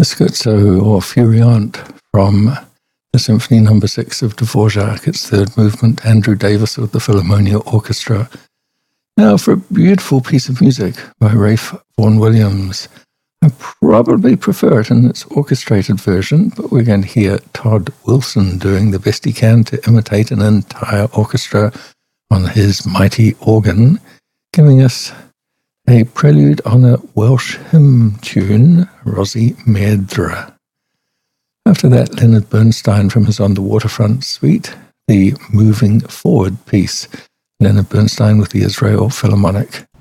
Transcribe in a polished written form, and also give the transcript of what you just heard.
The scherzo or furiant from the Symphony No. 6 of Dvorak, its third movement, Andrew Davis with the Philharmonia Orchestra. Now for a beautiful piece of music by Ralph Vaughan Williams. I probably prefer it in its orchestrated version, but we're going to hear Todd Wilson doing the best he can to imitate an entire orchestra on his mighty organ, giving us a prelude on a Welsh hymn tune, Rosie Medra. After that, Leonard Bernstein from his On the Waterfront suite, the Moving Forward piece, Leonard Bernstein with the Israel Philharmonic.